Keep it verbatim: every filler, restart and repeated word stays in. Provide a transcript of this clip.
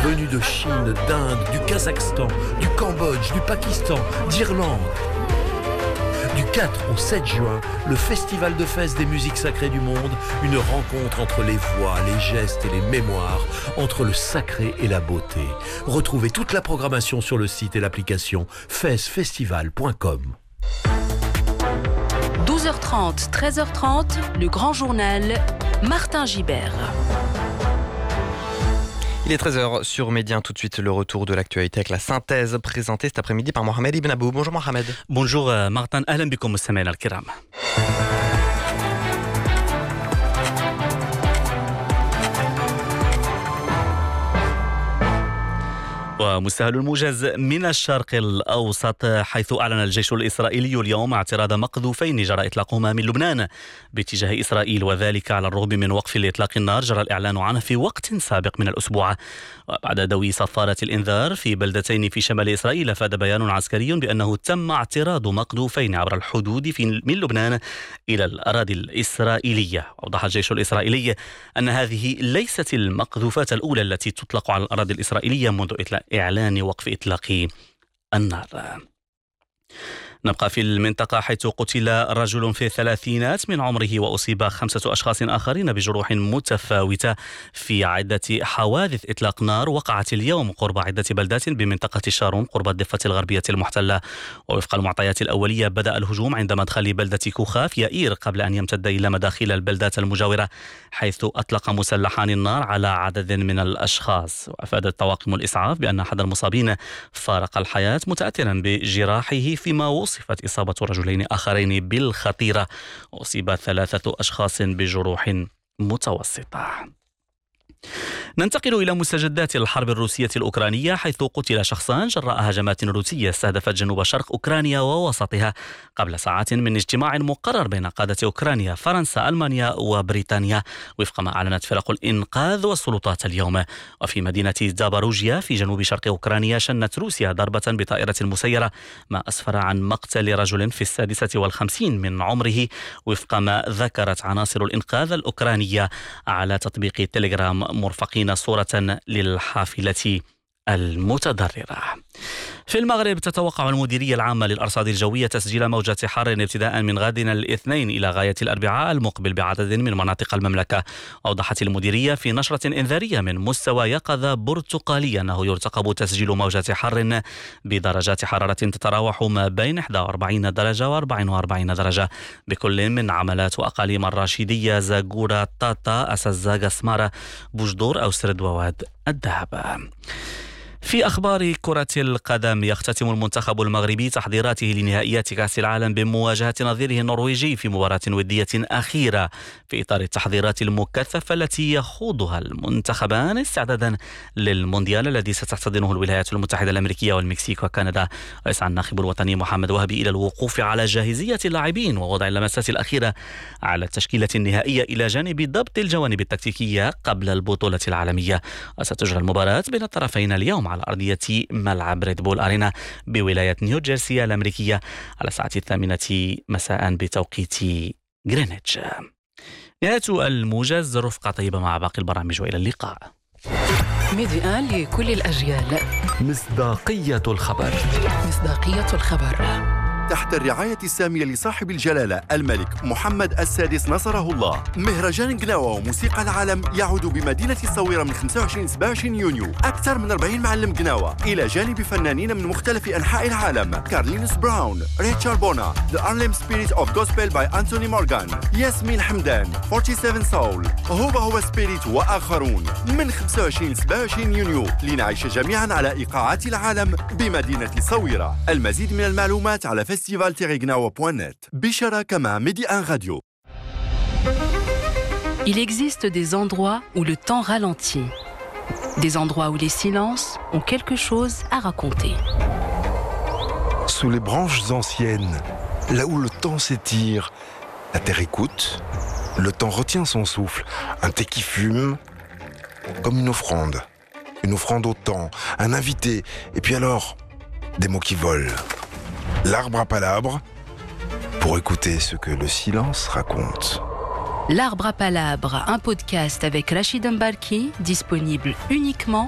venus de Chine, d'Inde, du Kazakhstan, du Cambodge, du Pakistan, d'Irlande. Du quatre au sept juin, le Festival de Fès des musiques sacrées du monde, une rencontre entre les voix, les gestes et les mémoires, entre le sacré et la beauté. Retrouvez toute la programmation sur le site et l'application fès festival point com. douze heures trente, treize heures trente, le grand journal, Martin Gibert. Il est treize heures sur Média. Tout de suite, le retour de l'actualité avec la synthèse présentée cet après-midi par Mohamed Ibn Abou. Bonjour Mohamed. Bonjour Martin, أهلا بكم مستمعينا الكرام. ومستهل الموجز من الشرق الأوسط، حيث أعلن الجيش الإسرائيلي اليوم اعتراض مقذوفين جرى إطلاقهما من لبنان باتجاه إسرائيل، وذلك على الرغم من وقف لإطلاق النار جرى الإعلان عنه في وقت سابق من الأسبوع. وبعد دوي صفارة الإنذار في بلدتين في شمال إسرائيل، أفاد بيان عسكري بأنه تم اعتراض مقذوفين عبر الحدود في من لبنان إلى الأراضي الإسرائيلية. أوضح الجيش الإسرائيلي أن هذه ليست المقذوفات الأولى التي تطلق على الأراضي الإسرائيلية منذ إعلان وقف إطلاق النار. نبقى في المنطقة، حيث قتل رجل في الثلاثينات من عمره وأصيب خمسة أشخاص آخرين بجروح متفاوتة في عدة حوادث إطلاق نار وقعت اليوم قرب عدة بلدات بمنطقة شارون قرب الضفة الغربية المحتلة. ووفق المعطيات الأولية بدأ الهجوم عند مدخل بلدة كوخا في يائير قبل أن يمتد إلى مداخل البلدات المجاورة، حيث أطلق مسلحان النار على عدد من الأشخاص. وأفادت طواقم الإسعاف بأن أحد المصابين فارق الحياة متأثرا بجراحه، فيما وصفت إصابة رجلين آخرين بالخطيرة، وأصيب ثلاثة أشخاص بجروح متوسطة. ننتقل إلى مستجدات الحرب الروسية الأوكرانية، حيث قتل شخصان جراء هجمات روسية استهدفت جنوب شرق أوكرانيا ووسطها قبل ساعات من اجتماع مقرر بين قادة أوكرانيا، فرنسا، ألمانيا وبريطانيا، وفق ما أعلنت فرق الإنقاذ والسلطات اليوم. وفي مدينة زاباروجيا في جنوب شرق أوكرانيا شنت روسيا ضربة بطائرة مسيرة، ما أسفر عن مقتل رجل في السادسة والخمسين من عمره، وفق ما ذكرت عناصر الإنقاذ الأوكرانية على تطبيق تيليجرام، مرفقين صورة للحافلة المتضررة. في المغرب، تتوقع المديرية العامة للأرصاد الجوية تسجيل موجة حر ابتداء من غد الاثنين إلى غاية الأربعاء المقبل بعدد من مناطق المملكة. أوضحت المديرية في نشرة إنذارية من مستوى يقظة برتقالي أنه يرتقب تسجيل موجة حر بدرجات حرارة تتراوح ما بين إحدى وأربعين درجة وأربعة وأربعين درجة بكل من عملات وأقاليم الراشدية، زاغورة، طاطا، أسزاغ، سمارة، بوجدور، أو سرد، وواد الذهب. في أخبار كرة القدم، يختتم المنتخب المغربي تحضيراته لنهائيات كأس العالم بمواجهة نظيره النرويجي في مباراة ودية أخيرة في إطار التحضيرات المكثفة التي يخوضها المنتخبان استعدادا للمونديال الذي ستحتضنه الولايات المتحدة الأمريكية والمكسيك وكندا. ويسعى الناخب الوطني محمد وهبي إلى الوقوف على جاهزية اللاعبين ووضع اللمسات الأخيرة على التشكيلة النهائية إلى جانب ضبط الجوانب التكتيكية قبل البطولة العالمية. وستجرى المباراة بين الطرفين اليوم على أرضية ملعب ريد بول أرينا بولاية نيوجيرسي الأمريكية على الساعة الثامنة مساء بتوقيت غرينتش. نهاية الموجز، رفقة طيبة مع باقي البرامج وإلى اللقاء. ميديا لكل الأجيال، مصداقية الخبر. مصداقية الخبر تحت الرعاية السامية لصاحب الجلالة الملك محمد السادس نصره الله. مهرجان قناوة وموسيقى العالم يعود بمدينة الصويرة من خمسة وعشرين إلى سبعة وعشرين يونيو. أكثر من أربعين معلم قناوة إلى جانب فنانين من مختلف أنحاء العالم: كارلينوس براون، ريتشارد بونا، The Harlem Spirit of Gospel by Anthony Morgan، ياسمين حمدان، سبعة وأربعين Soul، هوبا هوبا سبيريت وآخرون. من خمسة وعشرين إلى سبعة وعشرين يونيو لنعيش جميعا على إيقاعات العالم بمدينة الصويرة. المزيد من المعلومات على festival tiret gnawa point net بشراكة مع ميديا راديو. Il existe des endroits où le temps ralentit, des endroits où les silences ont quelque chose à raconter. Sous les branches anciennes, là où le temps s'étire, la terre écoute, le temps retient son souffle, un thé qui fume, comme une offrande. Une offrande au temps, un invité, et puis alors, des mots qui volent. L'arbre à palabres, pour écouter ce que le silence raconte. L'Arbre à Palabres, un podcast avec Rachid Mbarki, disponible uniquement